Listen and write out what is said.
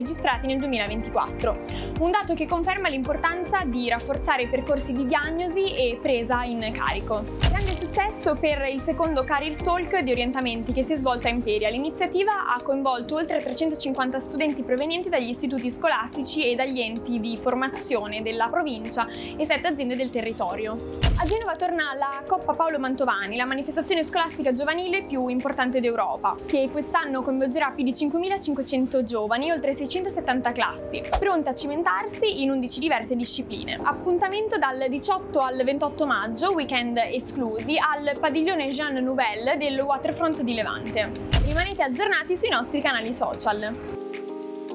registrati nel 2024, un dato che conferma l'importanza di rafforzare i percorsi di diagnosi e presa in carico. Grande successo per il secondo Career Talk di orientamenti che si è svolto a Imperia. L'iniziativa ha coinvolto oltre 350 studenti provenienti dagli istituti scolastici e dagli enti di formazione della provincia e 7 aziende del territorio. A Genova torna la Coppa Paolo Mantovani, la manifestazione scolastica giovanile più importante d'Europa, che quest'anno coinvolgerà più di 5.500 giovani e oltre 670 classi, pronte a cimentarsi in 11 diverse discipline. Appuntamento dal 18 al 28 maggio, weekend esclusi, al padiglione Jean Nouvel del Waterfront di Levante. Rimanete aggiornati sui nostri canali social.